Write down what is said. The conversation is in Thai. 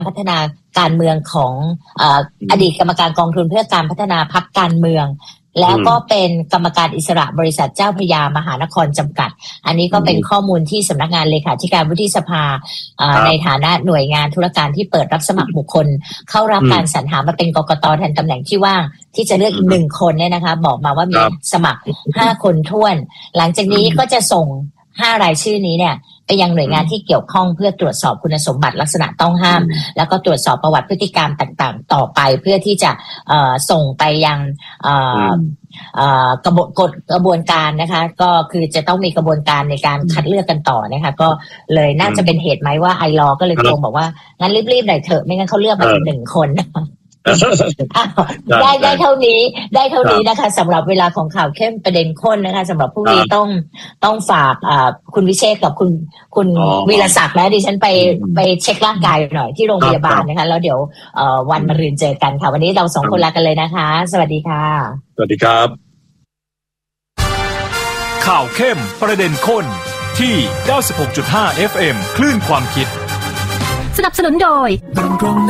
พัฒนาการเมืองของอดีตกรรมการกองทุนเพื่อการพัฒนาพรรคการเมืองแล้วก็เป็นกรรมการอิสระบริษัทเจ้าพระยามหานครจำกัดอันนี้ก็เป็นข้อมูลที่สำนักงานเลขาธิการวุฒิสภาในฐานะหน่วยงานธุรการที่เปิดรับสมัครบุคคลเข้ารับการสรรหามาเป็นกกต.แทนตำแหน่งที่ว่างที่จะเลือกอีก1 คนเนี่ยนะคะบอกมาว่ามีสมัคร5 คนท้วนหลังจากนี้ก็จะส่ง5 รายชื่อนี้เนี่ยไปยังหน่วยงานที่เกี่ยวข้องเพื่อตรวจสอบคุณสมบัติลักษณะต้องห้ามแล้วก็ตรวจสอบประวัติพฤติกรรมต่างๆต่อไปเพื่อที่จะส่งไปยังกระบวนการนะคะก็คือจะต้องมีกระบวนการในการคัดเลือกกันต่อนะคะก็เลยน่าจะเป็นเหตุไหมว่าไอลอก็เลยโทรบอกว่างั้นรีบๆหน่อยเถอะไม่งั้นเขาเลือกมาอีก1 คนได้เท่านี้นะคะสำหรับเวลาของข่าวเข้มประเด็นข้นนะคะสำหรับผู้นี้ต้องฝากคุณวิเชษกับคุณวีรศักดิ์นะดิฉันไปเช็คร่างกายหน่อยที่โรงพยาบาลนะคะแล้วเดี๋ยววันมะรืนเจอกันค่ะวันนี้เรา2 คนลากันเลยนะคะสวัสดีค่ะสวัสดีครับข่าวเข้มประเด็นข้นที่ 96.5 FM คลื่นความคิดสนับสนุนโดย